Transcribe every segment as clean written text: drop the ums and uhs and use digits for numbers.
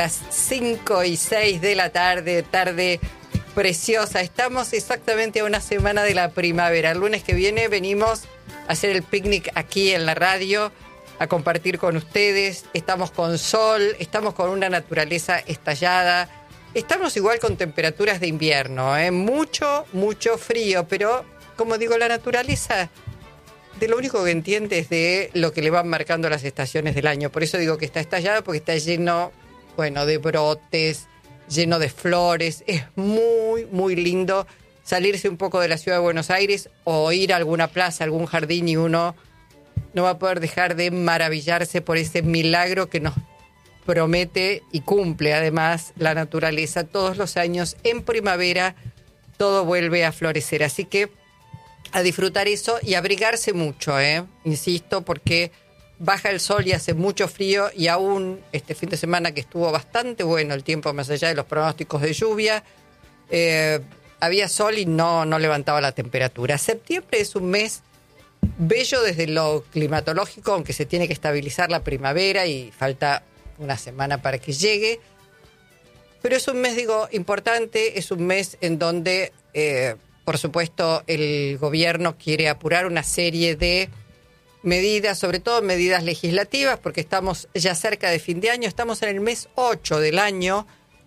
Las 5:06 de la tarde, tarde preciosa. Estamos exactamente a una semana de la primavera. El lunes que viene venimos a hacer el picnic aquí en la radio, a compartir con ustedes. Estamos con sol, estamos con una naturaleza estallada. Estamos igual con temperaturas de invierno, mucho frío, pero como digo, la naturaleza de lo único que entiende es de lo que le van marcando las estaciones del año. Por eso digo que está estallada, porque está lleno, de brotes, lleno de flores. Es muy lindo salirse un poco de la ciudad de Buenos Aires o ir a alguna plaza, algún jardín, y uno no va a poder dejar de maravillarse por ese milagro que nos promete y cumple además la naturaleza. Todos los años en primavera todo vuelve a florecer, así que a disfrutar eso y abrigarse mucho, insisto, porque baja el sol y hace mucho frío, y aún este fin de semana que estuvo bastante bueno el tiempo, más allá de los pronósticos de lluvia, había sol y no levantaba la temperatura. Septiembre es un mes bello desde lo climatológico, aunque se tiene que estabilizar la primavera y falta una semana para que llegue, pero es un mes, importante, es un mes en donde, por supuesto, el gobierno quiere apurar una serie de medidas, sobre todo medidas legislativas, porque estamos ya cerca de fin de año, estamos en el mes 8 del año,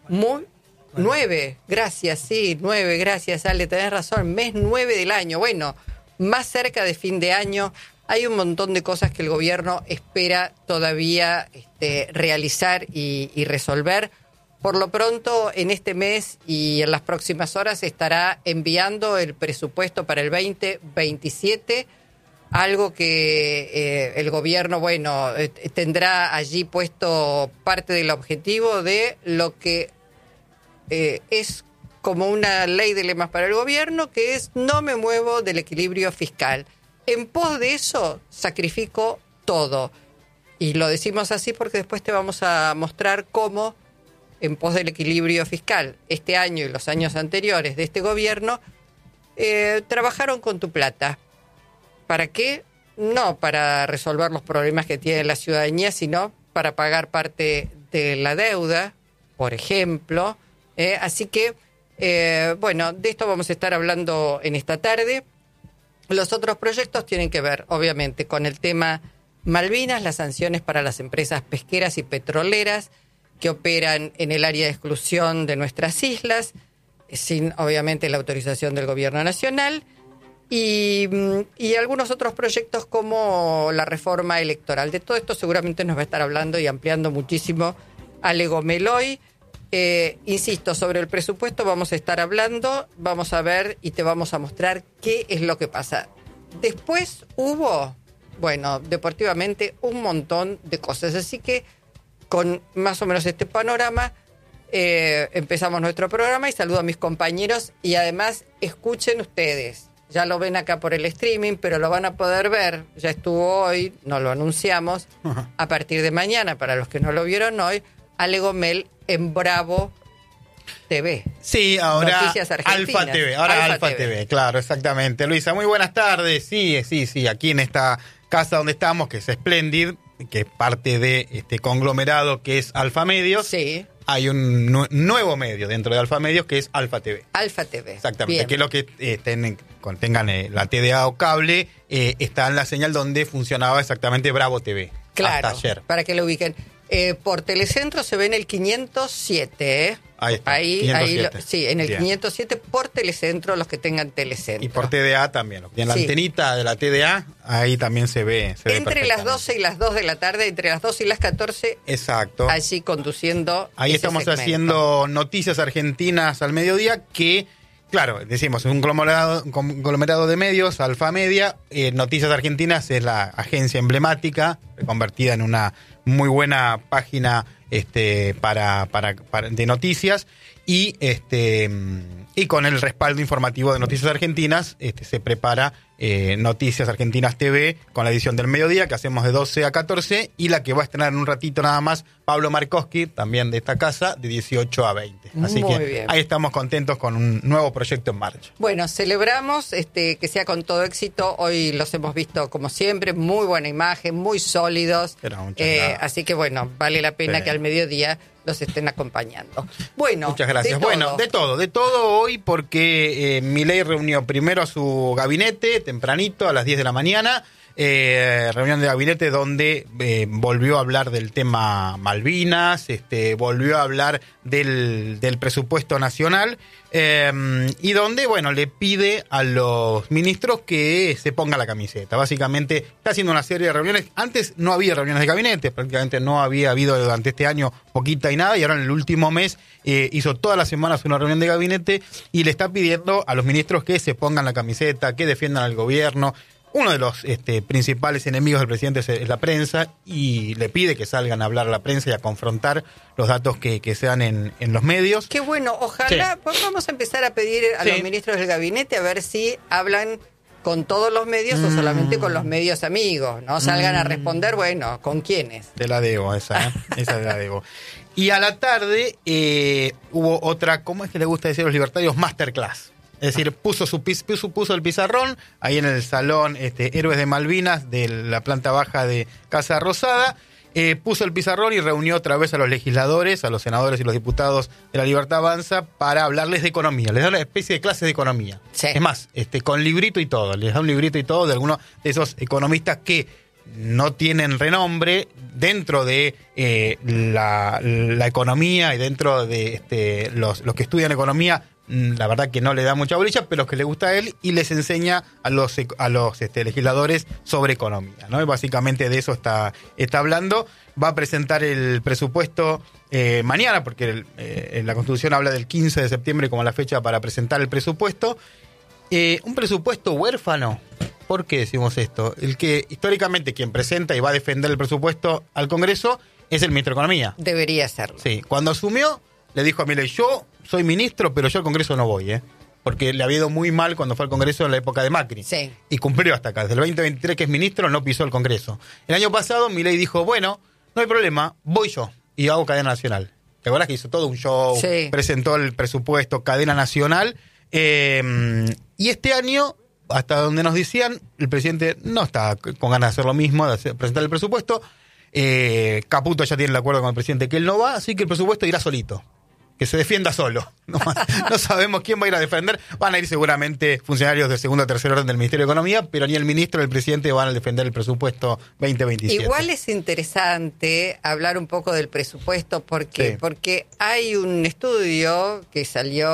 9, gracias, 9, gracias, Ale, tenés razón, mes 9 del año, más cerca de fin de año. Hay un montón de cosas que el gobierno espera todavía realizar y resolver. Por lo pronto, en este mes y en las próximas horas estará enviando el presupuesto para el 2027, algo que el gobierno, tendrá allí puesto parte del objetivo de lo que es como una ley de lemas para el gobierno, que es: no me muevo del equilibrio fiscal. En pos de eso, sacrifico todo. Y lo decimos así porque después te vamos a mostrar cómo, en pos del equilibrio fiscal, este año y los años anteriores de este gobierno, trabajaron con tu plata. ¿Para qué? No para resolver los problemas que tiene la ciudadanía, sino para pagar parte de la deuda, por ejemplo. Así que, de esto vamos a estar hablando en esta tarde. Los otros proyectos tienen que ver, obviamente, con el tema Malvinas, las sanciones para las empresas pesqueras y petroleras que operan en el área de exclusión de nuestras islas, sin, obviamente, la autorización del gobierno nacional, y algunos otros proyectos como la reforma electoral. De todo esto seguramente nos va a estar hablando y ampliando muchísimo Ale Gomel hoy. Insisto, sobre el presupuesto vamos a estar hablando, vamos a ver y te vamos a mostrar qué es lo que pasa. Después hubo, deportivamente, un montón de cosas, así que con más o menos este panorama empezamos nuestro programa, y saludo a mis compañeros, y además escuchen ustedes, ya lo ven acá por el streaming, pero lo van a poder ver, ya estuvo hoy, no lo anunciamos, a partir de mañana, para los que no lo vieron hoy, Ale Gomel en Bravo TV. Sí, ahora Noticias Argentinas. Alfa TV, ahora Alfa TV, claro, exactamente. Luisa, muy buenas tardes. Sí, aquí en esta casa donde estamos, que es Splendid, que es parte de este conglomerado que es Alfa Medios. Sí. Hay un nuevo medio dentro de Alfa Medios que es Alfa TV. Alfa TV. Exactamente, bien. que es lo que tengan la TDA o cable, está en la señal donde funcionaba exactamente Bravo TV. Claro, hasta ayer. Para que lo ubiquen. Por Telecentro se ve en el 507, Ahí está, Ahí 507. sí, en el Bien. 507 por Telecentro, los que tengan Telecentro. Y por TDA también. Los que tienen la Sí. antenita de la TDA, ahí también se ve. Entre las 12 y las 2 de la tarde, entre las 12 y las 14, exacto. allí conduciendo. Ahí ese estamos segmento. haciendo Noticias Argentinas al mediodía, que, claro, decimos, es un conglomerado de medios, Alfa Media. Noticias Argentinas es la agencia emblemática, convertida en una muy buena página de noticias, y con el respaldo informativo de Noticias Argentinas se prepara Noticias Argentinas TV, con la edición del mediodía, que hacemos de 12 a 14, y la que va a estrenar en un ratito nada más, Pablo Markowski, también de esta casa, de 18 a 20. Así Muy que bien. ahí estamos contentos con un nuevo proyecto en marcha. Bueno, celebramos que sea con todo éxito. Hoy los hemos visto como siempre, muy buena imagen, muy sólidos. Pero muchas gracias. Así que bueno, vale la pena Sí. que al mediodía los estén acompañando. Bueno, Muchas gracias. de Bueno, de todo hoy, porque Milei reunió primero a su gabinete, tempranito, a las 10 de la mañana. Reunión de gabinete donde volvió a hablar del tema Malvinas, volvió a hablar del presupuesto nacional, y donde, bueno, le pide a los ministros que se pongan la camiseta. Básicamente está haciendo una serie de reuniones. Antes no había reuniones de gabinete, prácticamente no había habido durante este año poquita y nada, y ahora en el último mes hizo todas las semanas una reunión de gabinete y le está pidiendo a los ministros que se pongan la camiseta, que defiendan al gobierno. Uno de los principales enemigos del presidente es la prensa, y le pide que salgan a hablar a la prensa y a confrontar los datos que se dan en los medios. Qué bueno, ojalá, pues vamos a empezar a pedir a los ministros del gabinete a ver si hablan con todos los medios o solamente con los medios amigos, ¿no? Salgan a responder, bueno, ¿con quiénes? De la debo, esa de la debo. Y a la tarde hubo otra, ¿cómo es que le gusta decir a los libertarios? Masterclass. Es decir, puso el pizarrón ahí en el salón Héroes de Malvinas de la planta baja de Casa Rosada. Puso el pizarrón y reunió otra vez a los legisladores, a los senadores y los diputados de la Libertad Avanza para hablarles de economía. Les da una especie de clases de economía. Sí. Es más, con librito y todo. Les da un librito y todo de algunos de esos economistas que no tienen renombre dentro de la economía y dentro de los que estudian economía. La verdad que no le da mucha bolilla, pero que le gusta a él, y les enseña a los legisladores sobre economía, ¿no? Y básicamente de eso está hablando. Va a presentar el presupuesto mañana, porque la Constitución habla del 15 de septiembre como la fecha para presentar el presupuesto. Un presupuesto huérfano. ¿Por qué decimos esto? El que históricamente quien presenta y va a defender el presupuesto al Congreso es el ministro de Economía. Debería serlo. Sí, cuando asumió, le dijo a Milei: yo soy ministro, pero yo al Congreso no voy, porque le había ido muy mal cuando fue al Congreso en la época de Macri. Sí. Y cumplió hasta acá. Desde el 2023 que es ministro, no pisó el Congreso. El año pasado, Milei dijo: bueno, no hay problema, voy yo y hago cadena nacional. ¿Te acuerdas que hizo todo un show? Sí. Presentó el presupuesto, cadena nacional. Y este año, hasta donde nos decían, el presidente no está con ganas de hacer lo mismo, de presentar el presupuesto. Caputo ya tiene el acuerdo con el presidente que él no va, así que el presupuesto irá solito. Que se defienda solo. No sabemos quién va a ir a defender. Van a ir seguramente funcionarios de segundo o tercer orden del Ministerio de Economía, pero ni el ministro ni el presidente van a defender el presupuesto 2027. Igual es interesante hablar un poco del presupuesto. ¿Por qué? Sí. Porque hay un estudio que salió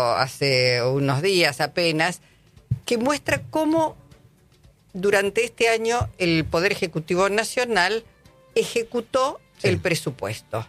hace unos días apenas que muestra cómo durante este año el Poder Ejecutivo Nacional ejecutó el presupuesto.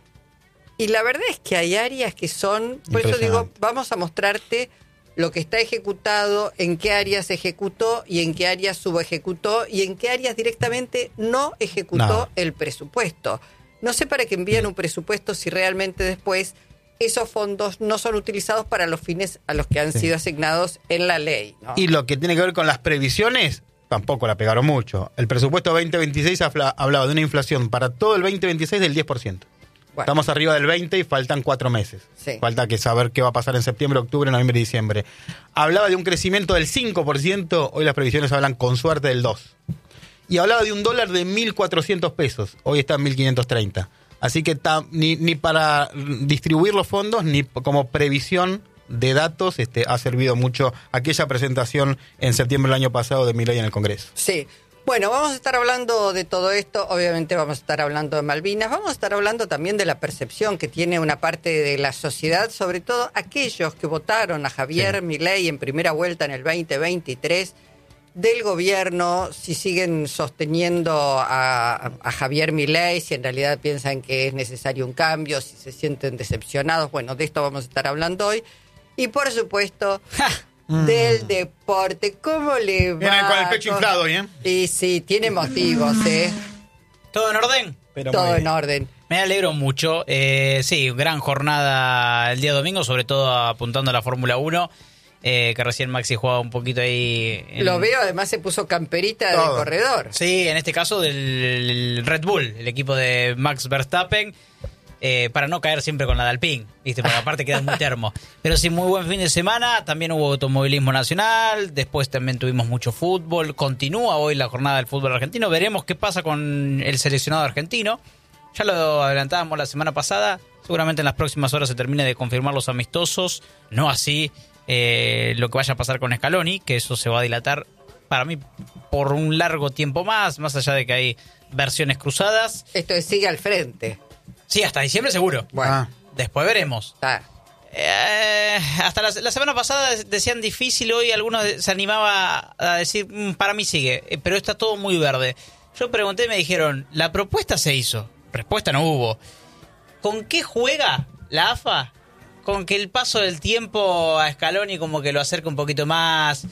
Y la verdad es que hay áreas que son, por eso digo, vamos a mostrarte lo que está ejecutado, en qué áreas se ejecutó y en qué áreas subejecutó y en qué áreas directamente no ejecutó el presupuesto. No sé para qué envían un presupuesto si realmente después esos fondos no son utilizados para los fines a los que han sido asignados en la ley, ¿no? Y lo que tiene que ver con las previsiones, tampoco la pegaron mucho. El presupuesto 2026 hablaba de una inflación para todo el 2026 del 10%. Bueno. Estamos arriba del 20 y faltan 4 meses. Sí. Falta que saber qué va a pasar en septiembre, octubre, noviembre y diciembre. Hablaba de un crecimiento del 5%, hoy las previsiones hablan con suerte del 2%. Y hablaba de un dólar de 1.400 pesos, hoy está en 1.530. Así que ni para distribuir los fondos, ni como previsión de datos ha servido mucho aquella presentación en septiembre del año pasado de Milei en el Congreso. Sí. Bueno, vamos a estar hablando de todo esto, obviamente vamos a estar hablando de Malvinas, vamos a estar hablando también de la percepción que tiene una parte de la sociedad, sobre todo aquellos que votaron a Javier Milei en primera vuelta en el 2023 del gobierno, si siguen sosteniendo a Javier Milei, si en realidad piensan que es necesario un cambio, si se sienten decepcionados, bueno, de esto vamos a estar hablando hoy. Y por supuesto... del deporte, ¿cómo le va? Viene con el pecho inflado, ¿bien? Y sí, tiene motivos, ¿Todo en orden? Pero todo en orden. Me alegro mucho. Sí, gran jornada el día domingo, sobre todo apuntando a la Fórmula 1. que recién Maxi jugaba un poquito ahí. Lo veo, además se puso camperita de corredor. Sí, en este caso del Red Bull, el equipo de Max Verstappen, para no caer siempre con la de Alpine, ¿viste? Porque aparte queda muy termo. Pero sí, muy buen fin de semana. También hubo automovilismo nacional. Después también tuvimos mucho fútbol. Continúa hoy la jornada del fútbol argentino. Veremos qué pasa con el seleccionado argentino. Ya lo adelantábamos la semana pasada. Seguramente en las próximas horas se termine de confirmar los amistosos. No así lo que vaya a pasar con Scaloni, que eso se va a dilatar para mí por un largo tiempo más allá de que hay versiones cruzadas. Esto es sigue al frente. Sí, hasta diciembre seguro. Bueno. Después veremos. Hasta la semana pasada decían difícil, hoy algunos se animaba a decir, para mí sigue, pero está todo muy verde. Yo pregunté y me dijeron, la propuesta se hizo, respuesta no hubo. ¿Con qué juega la AFA? Con que el paso del tiempo a Scaloni como que lo acerca un poquito más.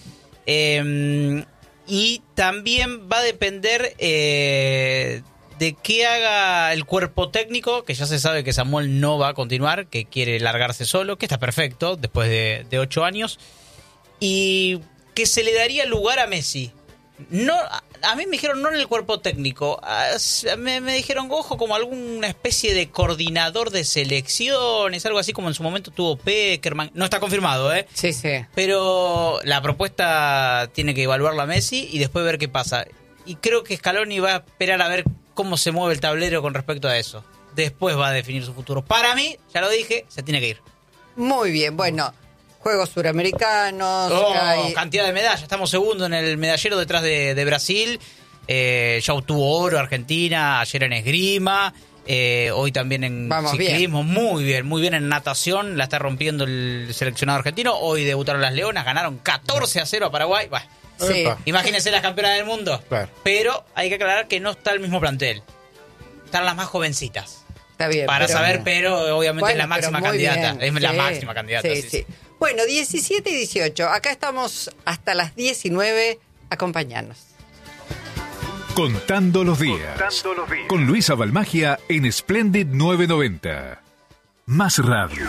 Y también va a depender de qué haga el cuerpo técnico, que ya se sabe que Samuel no va a continuar, que quiere largarse solo, que está perfecto después de 8 años, y que se le daría lugar a Messi. No, a mí me dijeron no en el cuerpo técnico, me dijeron ojo como alguna especie de coordinador de selecciones, algo así como en su momento tuvo Peckerman. No está confirmado, Sí, sí. Pero la propuesta tiene que evaluarla a Messi y después ver qué pasa. Y creo que Scaloni va a esperar a ver cómo se mueve el tablero con respecto a eso. Después va a definir su futuro. Para mí, ya lo dije, se tiene que ir. Muy bien, bueno, Juegos Suramericanos. Cantidad de medallas. Estamos segundo en el medallero detrás de Brasil. Ya obtuvo oro Argentina, ayer en esgrima. Hoy también en ciclismo. Bien. Muy bien en natación. La está rompiendo el seleccionado argentino. Hoy debutaron las Leonas, ganaron 14-0 a Paraguay. Bah. Sí. Imagínense las campeonas del mundo. Claro. Pero hay que aclarar que no está el mismo plantel. Están las más jovencitas. Está bien. Pero obviamente es la máxima candidata. Bien. Es la máxima candidata. Sí. Bueno, 17 y 18. Acá estamos hasta las 19. Acompañanos. Contando los días. Con Luisa Balmagia en Splendid 990. Más radio.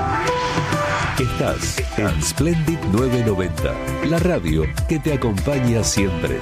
Estás en Splendid 990, la radio que te acompaña siempre.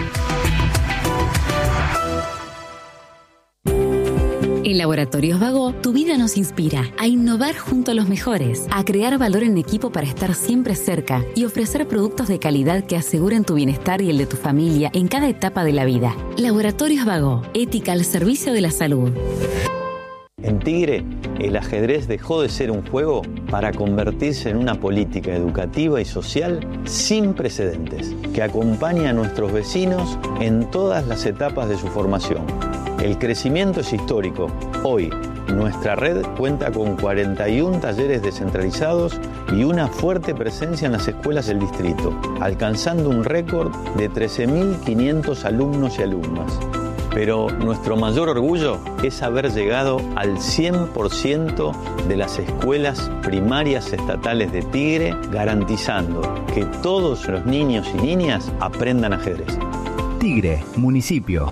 En Laboratorios Vago, tu vida nos inspira a innovar junto a los mejores, a crear valor en equipo para estar siempre cerca y ofrecer productos de calidad que aseguren tu bienestar y el de tu familia en cada etapa de la vida. Laboratorios Vago, ética al servicio de la salud. En Tigre, el ajedrez dejó de ser un juego para convertirse en una política educativa y social sin precedentes, que acompaña a nuestros vecinos en todas las etapas de su formación. El crecimiento es histórico. Hoy, nuestra red cuenta con 41 talleres descentralizados y una fuerte presencia en las escuelas del distrito, alcanzando un récord de 13.500 alumnos y alumnas. Pero nuestro mayor orgullo es haber llegado al 100% de las escuelas primarias estatales de Tigre, garantizando que todos los niños y niñas aprendan ajedrez. Tigre, municipio.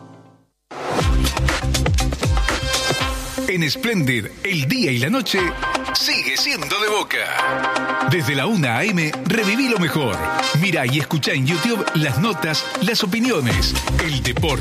En Splendid, el día y la noche sigue siendo de Boca. Desde la 1 a.m. reviví lo mejor. Mirá y escuchá en YouTube las notas, las opiniones, el deporte.